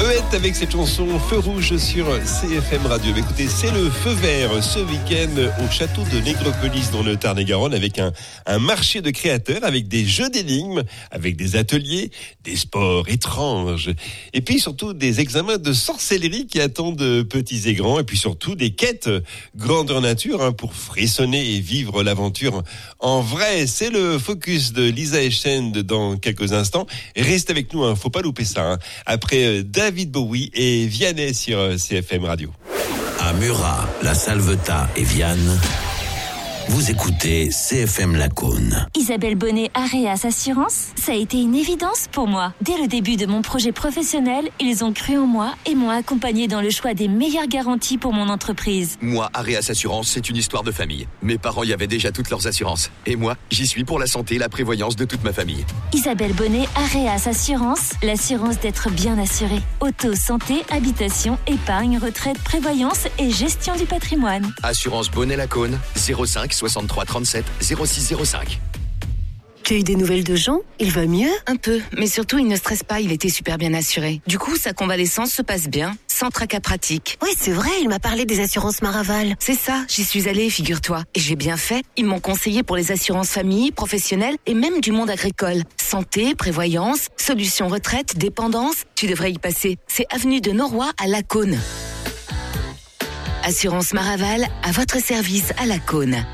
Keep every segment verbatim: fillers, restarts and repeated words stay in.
Euette avec cette chanson Feu Rouge sur C F M Radio. Écoutez, c'est le feu vert ce week-end au château de Négropolis dans le Tarn-et-Garonne avec un, un marché de créateurs, avec des jeux d'énigmes, avec des ateliers, des sports étranges et puis surtout des examens de sorcellerie qui attendent petits et grands et puis surtout des quêtes grandeur nature hein, pour frissonner et vivre l'aventure en vrai. C'est le focus de Lisa Eschen dans quelques instants. Reste avec nous, hein, faut pas louper ça. Hein. Après David Bowie et Vianney sur C F M Radio. À Murat, La Salvetat et Vianne, vous écoutez C F M Lacaune. Isabelle Bonnet, Areas Assurance, ça a été une évidence pour moi. Dès le début de mon projet professionnel, ils ont cru en moi et m'ont accompagné dans le choix des meilleures garanties pour mon entreprise. Moi, Areas Assurance, c'est une histoire de famille. Mes parents y avaient déjà toutes leurs assurances. Et moi, j'y suis pour la santé et la prévoyance de toute ma famille. Isabelle Bonnet, Areas Assurance, l'assurance d'être bien assuré. Auto, santé, habitation, épargne, retraite, prévoyance et gestion du patrimoine. Assurance Bonnet Lacaune, zéro cinq soixante-trois trente-sept zéro six zéro cinq. Tu as eu des nouvelles de Jean ? Il va mieux ? Un peu, mais surtout il ne stresse pas, il était super bien assuré. Du coup, sa convalescence se passe bien, sans tracas pratiques. Ouais, c'est vrai, il m'a parlé des assurances Maraval. C'est ça, j'y suis allée, figure-toi. Et j'ai bien fait, ils m'ont conseillé pour les assurances famille, professionnelles et même du monde agricole. Santé, prévoyance, solutions retraite, dépendance, tu devrais y passer. C'est avenue de Noroy à Lacaune. Assurance Maraval, à votre service à Lacaune.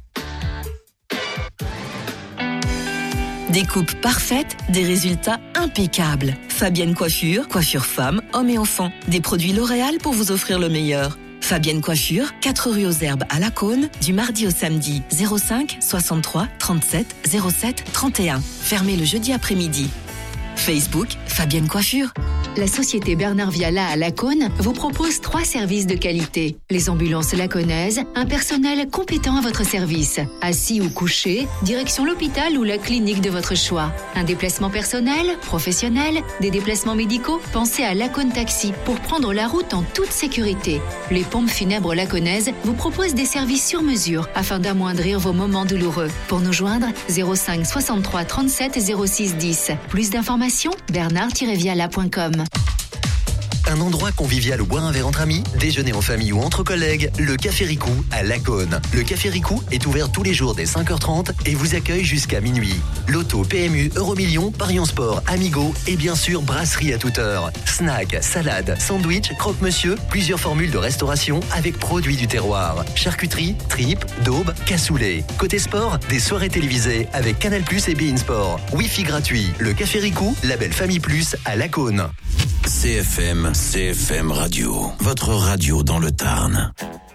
Des coupes parfaites, des résultats impeccables. Fabienne Coiffure, coiffure femme, hommes et enfants. Des produits L'Oréal pour vous offrir le meilleur. Fabienne Coiffure, quatre rue aux Herbes à Lacaune, du mardi au samedi, zéro cinq soixante-trois trente-sept zéro sept trente et un. Fermé le jeudi après-midi. Facebook, Fabienne Coiffure. La société Bernard Viala à Lacaune vous propose trois services de qualité. Les ambulances lacaunaises, un personnel compétent à votre service. Assis ou couché, direction l'hôpital ou la clinique de votre choix. Un déplacement personnel, professionnel, des déplacements médicaux, pensez à Lacaune Taxi pour prendre la route en toute sécurité. Les pompes funèbres lacaunaises vous proposent des services sur mesure afin d'amoindrir vos moments douloureux. Pour nous joindre, zéro cinq soixante-trois trente-sept zéro six dix. Plus d'informations, bernard tiret viala point com. Un endroit convivial où boire un verre entre amis, déjeuner en famille ou entre collègues, le Café Ricou à Lacaune. Le Café Ricou est ouvert tous les jours dès cinq heures trente et vous accueille jusqu'à minuit. Loto, P M U, Euromillions, Parions Sport, Amigo et bien sûr brasserie à toute heure. Snack, salade, sandwich, croque-monsieur, plusieurs formules de restauration avec produits du terroir. Charcuterie, tripes, daubes, cassoulet. Côté sport, des soirées télévisées avec Canal plus et beIN Sport. Wi-Fi gratuit. Le Café Ricou, label Famille Plus à Lacaune. C F M, C F M Radio, votre radio dans le Tarn.